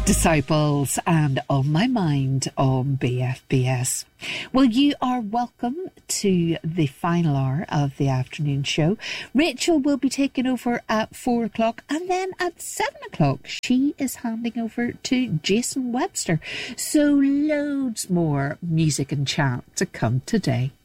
Disciples and On My Mind on BFBS. Well, you are welcome to the final hour of the afternoon show. Rachel will be taking over at 4 o'clock, and then at 7 o'clock she is handing over to Jason Webster. So loads more music and chat to come today.